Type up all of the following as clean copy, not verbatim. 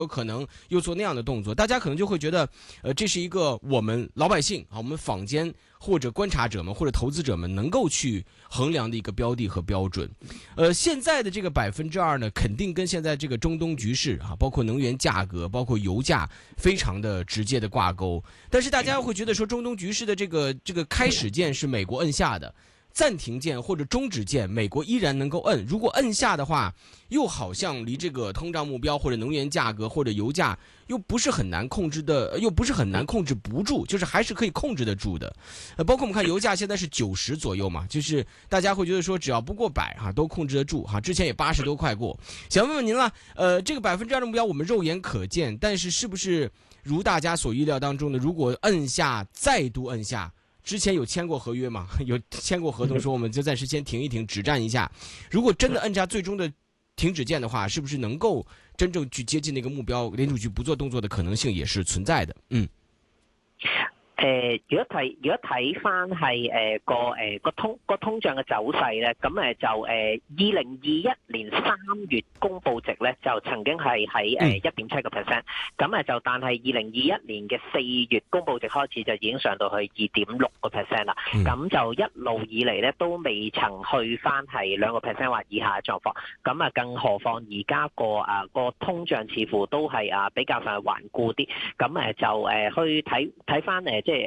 有可能又做那样的动作，大家可能就会觉得，这是一个我们老百姓啊，我们坊间或者观察者们或者投资者们能够去衡量的一个标的和标准。现在的这个2%呢，肯定跟现在这个中东局势啊，包括能源价格、包括油价，非常的直接的挂钩。但是大家会觉得说，中东局势的这个开始键是美国摁下的。暂停键或者终止键，美国依然能够摁。如果摁下的话，又好像离这个通胀目标或者能源价格或者油价又不是很难控制的，又不是很难控制不住，就是还是可以控制得住的。包括我们看油价现在是90左右嘛，就是大家会觉得说只要不过100哈，都控制得住哈。之前也80多块过。想问问您了，这个2%的目标我们肉眼可见，但是是不是如大家所预料当中的，如果摁下再度摁下？之前有签过合约嘛？有签过合同说我们就暂时先停一停，止战一下。如果真的摁下最终的停止键的话，是不是能够真正去接近那个目标？联储局不做动作的可能性也是存在的。 如果睇翻係個通脹嘅走勢咧，咁就2021年3月公佈值咧就曾經係喺1.7%，咁就但係2021年嘅4月公佈值開始就已經上到去2.6%啦，咁就一路以嚟咧都未曾去翻係2%或以下嘅狀況，咁更何況而家個通脹似乎都係比較上頑固啲，咁就去睇翻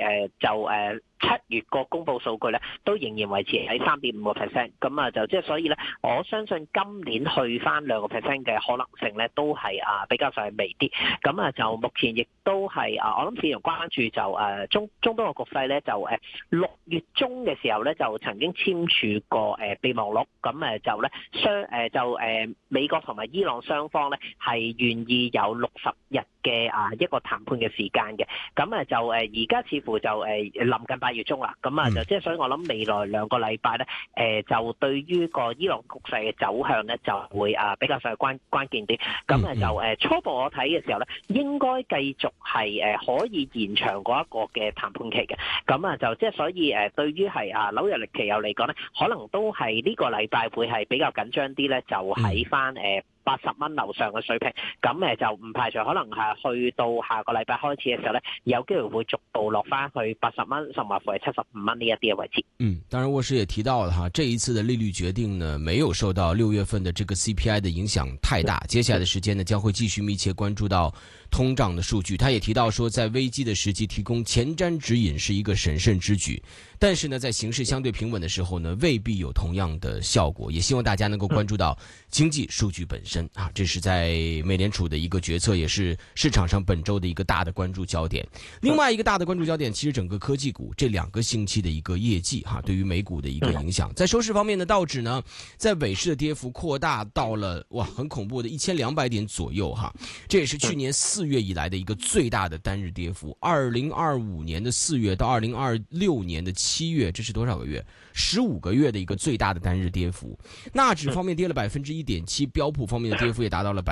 7月個公佈數據咧，都仍然維持喺3.5%，咁就即係所以咧，我相信今年去翻2%嘅可能性咧，都係比較上係微啲。咁就目前亦都係我諗市場關注就中東嘅局勢咧，就6月中嘅時候咧，就曾經簽署過備忘錄，咁就咧美國同埋伊朗雙方咧係願意有60日嘅一個談判嘅時間嘅，咁就而家似乎就臨近8月中啦，咁就即係所以我諗未來2個禮拜咧，就對於個伊朗局勢嘅走向咧就會比較上關鍵啲，咁就初步我睇嘅時候咧，應該繼續係可以延長嗰一個嘅談判期嘅，咁就即係所以對於係紐約期油嚟講咧，可能都係呢個禮拜會係比較緊張啲咧，就喺翻80蚊樓上嘅水平，咁就唔排除可能係去到下個禮拜開始嘅時候咧，有機會會逐步落翻去80蚊，甚至乎係75蚊呢一啲嘅位置。 當然沃士也提到了哈，這一次的利率決定呢，沒有受到6月份的這個 CPI 的影響太大，接下來的時間呢，將會繼續密切關注到通脹的數據。他也提到說，在危機的時期提供前瞻指引是一個審慎之舉，但是呢，在形勢相對平穩的時候呢，未必有同樣的效果。也希望大家能夠關注到經濟數據本身啊，這是在美聯儲的一個決策，也是市場上本周的一個大的關注焦點。另外一個大的關注焦點，其實整個科技股這2個星期的一個業績哈，對於美股的一個影響。在收市方面呢，道指呢，在尾市的跌幅擴大到了很恐怖的1200點左右哈，這也是去年4月以來的一個最大的單日跌幅。2025年的4月到2026年的7月，這是多少個月？15個月的一個最大的單日跌幅。納指方面跌了1.7%，標普方面的跌幅也達到了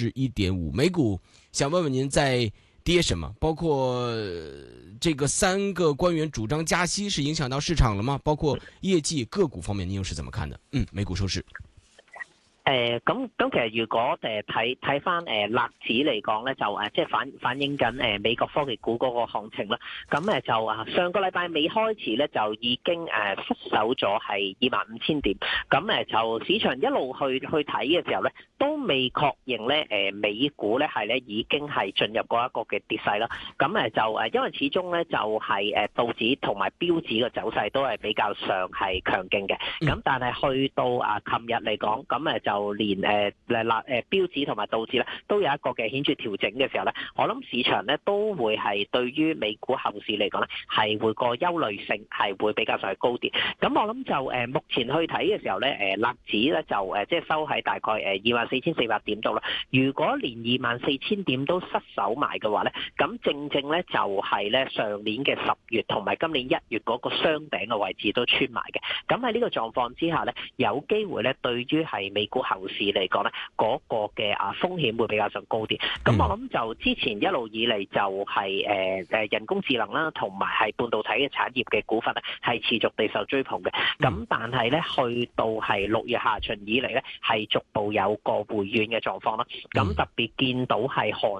1.5%。美股想問問您在跌什麼？包括這個3個官員主張加息是影響到市場了嗎？包括業績個股方面，您又是怎麼看的？美股收市。 咁其實如果睇翻納指嚟講咧，就即係反映緊美國科技股嗰個行情啦。咁就上個禮拜尾開始咧，就已經失守咗係25,000點。咁就市場一路去睇嘅時候咧，都未確認咧美股咧係咧已經係進入嗰一個嘅跌勢啦。咁就因為始終咧就係道指同埋標指嘅走勢都係比較上係強勁嘅。咁但係去到琴日嚟講，咁就連標指同埋道指咧都有一個嘅顯著調整嘅時候咧，我諗市場咧都會係對於美股後市嚟講咧係會個憂慮性係會比較上高啲。咁我諗就目前去睇嘅時候咧，納指咧就即係收喺大概24,400點度啦。如果連24,000點都失守埋嘅話咧，咁正咧就係咧上年嘅10月同埋今年1月嗰個雙頂嘅位置都穿埋嘅。咁喺呢個狀況之下咧，有機會咧對於係美股估後市嚟講咧，嗰個嘅風險會比較上高啲。咁我諗就之前一路以嚟就係人工智能啦，同埋係半導體嘅產業嘅股份咧，係持續地受追捧嘅。咁但係咧，去到係6月下旬以嚟咧，係逐步有個回軟嘅狀況啦。咁特別見到係韓